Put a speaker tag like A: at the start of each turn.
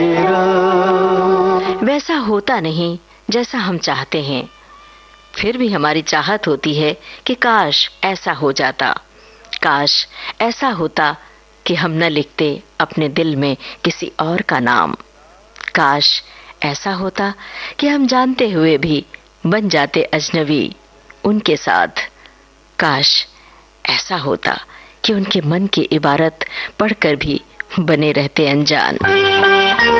A: वैसा होता नहीं जैसा हम चाहते हैं, फिर भी हमारी चाहत होती है कि काश ऐसा हो जाता, काश ऐसा होता कि हम न लिखते अपने दिल में किसी और का नाम, काश ऐसा होता कि हम जानते हुए भी बन जाते अजनबी उनके साथ, काश ऐसा होता कि उनके मन की इबारत पढ़कर भी बने रहते अनजान।